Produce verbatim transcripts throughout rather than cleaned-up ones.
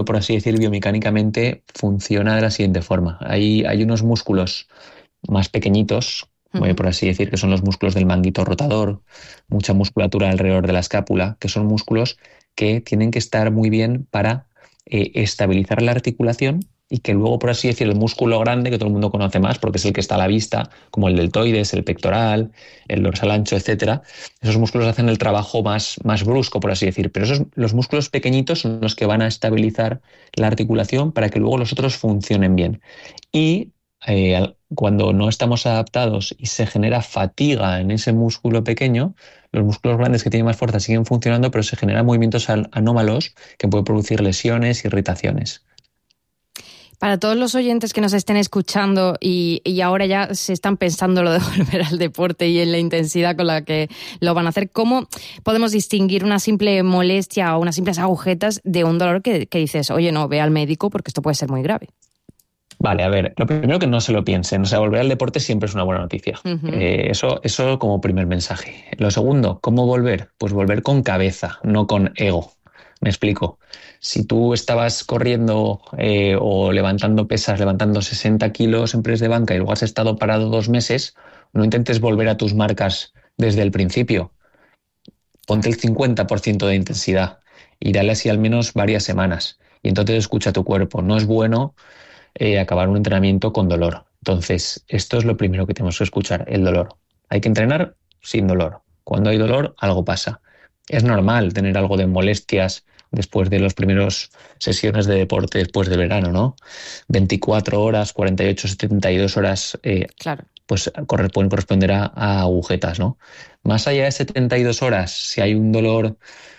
por así decir, biomecánicamente funciona de la siguiente forma. Hay, hay unos músculos más pequeñitos, uh-huh. por así decir, que son los músculos del manguito rotador, mucha musculatura alrededor de la escápula, que son músculos que tienen que estar muy bien para eh, estabilizar la articulación y que luego, por así decir, el músculo grande, que todo el mundo conoce más porque es el que está a la vista, como el deltoides, el pectoral, el dorsal ancho, etcétera, esos músculos hacen el trabajo más, más brusco, por así decir. Pero esos, los músculos pequeñitos son los que van a estabilizar la articulación para que luego los otros funcionen bien. Y eh, cuando no estamos adaptados y se genera fatiga en ese músculo pequeño, los músculos grandes que tienen más fuerza siguen funcionando, pero se generan movimientos anómalos que pueden producir lesiones, irritaciones. Para todos los oyentes que nos estén escuchando y, y ahora ya se están pensando lo de volver al deporte y en la intensidad con la que lo van a hacer, ¿cómo podemos distinguir una simple molestia o unas simples agujetas de un dolor que, que dices, oye, no, ve al médico porque esto puede ser muy grave? Vale, a ver, lo primero que no se lo piensen, o sea, volver al deporte siempre es una buena noticia. Uh-huh. Eh, eso, eso como primer mensaje. Lo segundo, ¿cómo volver? Pues volver con cabeza, no con ego. Me explico. Si tú estabas corriendo eh, o levantando pesas, levantando sesenta kilos en press de banca y luego has estado parado dos meses, no intentes volver a tus marcas desde el principio. Ponte el cincuenta por ciento de intensidad y dale así al menos varias semanas. Y entonces escucha tu cuerpo. No es bueno eh, acabar un entrenamiento con dolor. Entonces, esto es lo primero que tenemos que escuchar, el dolor. Hay que entrenar sin dolor. Cuando hay dolor, algo pasa. Es normal tener algo de molestias después de las primeras sesiones de deporte después de verano, ¿no? veinticuatro horas, cuarenta y ocho, setenta y dos horas, eh, claro. pues corre, pueden corresponder a, a agujetas, ¿no? Más allá de setenta y dos horas, si hay un dolor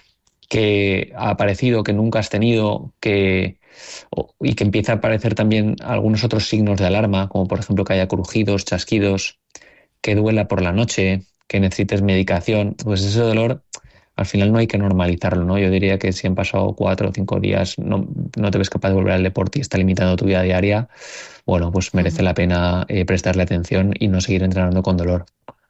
que ha aparecido, que nunca has tenido, que, y que empieza a aparecer también algunos otros signos de alarma, como por ejemplo que haya crujidos, chasquidos, que duela por la noche, que necesites medicación, pues ese dolor al final no hay que normalizarlo, ¿no? Yo diría que si han pasado cuatro o cinco días, no, no te ves capaz de volver al deporte y está limitando tu vida diaria, bueno, pues merece uh-huh. la pena eh, prestarle atención y no seguir entrenando con dolor.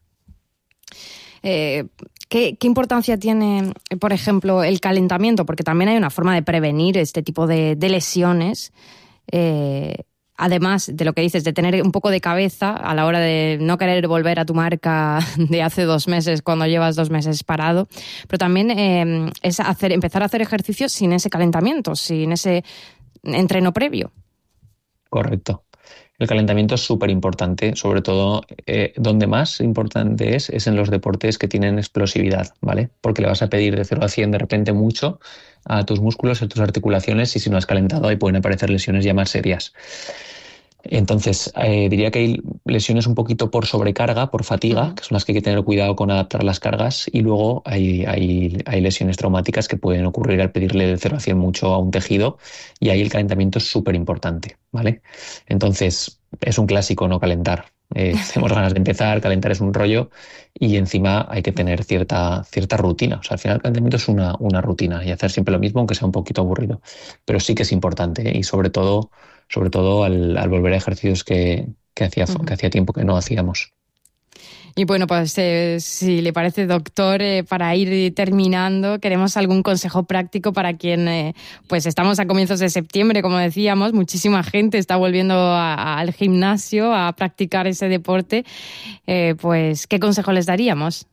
Eh, ¿qué, ¿Qué importancia tiene, por ejemplo, el calentamiento? Porque también hay una forma de prevenir este tipo de, de lesiones. Eh, Además de lo que dices, de tener un poco de cabeza a la hora de no querer volver a tu marca de hace dos meses cuando llevas dos meses parado, pero también eh, es hacer, empezar a hacer ejercicios sin ese calentamiento, sin ese entreno previo. Correcto. El calentamiento es súper importante, sobre todo eh, donde más importante es, es en los deportes que tienen explosividad, ¿vale? Porque le vas a pedir de cero a cien de repente mucho a tus músculos, a tus articulaciones, y si no has calentado ahí pueden aparecer lesiones ya más serias. Entonces, eh, diría que hay lesiones un poquito por sobrecarga, por fatiga, uh-huh. que son las que hay que tener cuidado con adaptar las cargas, y luego hay, hay, hay lesiones traumáticas que pueden ocurrir al pedirle de cero a cien mucho a un tejido, y ahí el calentamiento es súper importante, ¿vale? Entonces, es un clásico no calentar. Eh, tenemos ganas de empezar, calentar es un rollo, y encima hay que tener cierta, cierta rutina. O sea, al final el calentamiento es una, una rutina, y hacer siempre lo mismo, aunque sea un poquito aburrido. Pero sí que es importante, ¿eh? Y sobre todo, sobre todo al, al volver a ejercicios que, que, hacía, uh-huh. que hacía tiempo que no hacíamos. Y bueno, pues eh, si le parece, doctor, eh, para ir terminando, queremos algún consejo práctico para quien, eh, pues estamos a comienzos de septiembre, como decíamos, muchísima gente está volviendo a, a, al gimnasio a practicar ese deporte. Eh, pues, ¿qué consejo les daríamos?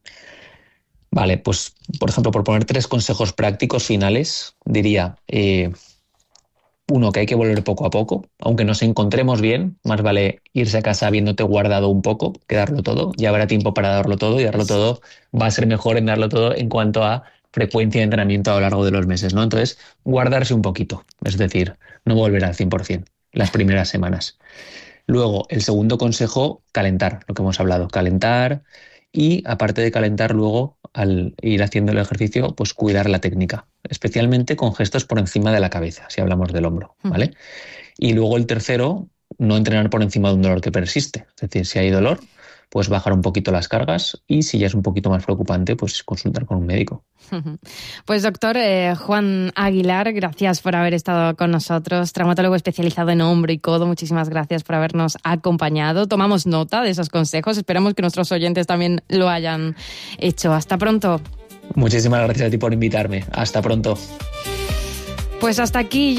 Vale, pues, por ejemplo, por poner tres consejos prácticos finales, diría... Eh, Uno, que hay que volver poco a poco, aunque nos encontremos bien, más vale irse a casa habiéndote guardado un poco que darlo todo. Ya habrá tiempo para darlo todo, y darlo todo va a ser mejor en darlo todo en cuanto a frecuencia de entrenamiento a lo largo de los meses, ¿no? Entonces, guardarse un poquito, es decir, no volver al cien por ciento las primeras semanas. Luego, el segundo consejo, calentar, lo que hemos hablado, calentar, y aparte de calentar, luego al ir haciendo el ejercicio, pues cuidar la técnica, especialmente con gestos por encima de la cabeza, si hablamos del hombro, ¿vale? Uh-huh. Y luego el tercero, no entrenar por encima de un dolor que persiste. Es decir, si hay dolor, pues bajar un poquito las cargas, y si ya es un poquito más preocupante, pues consultar con un médico. Pues doctor eh, Juan Aguilar, gracias por haber estado con nosotros, traumatólogo especializado en hombro y codo, muchísimas gracias por habernos acompañado. Tomamos nota de esos consejos, esperamos que nuestros oyentes también lo hayan hecho. Hasta pronto. Muchísimas gracias a ti por invitarme. Hasta pronto. Pues hasta aquí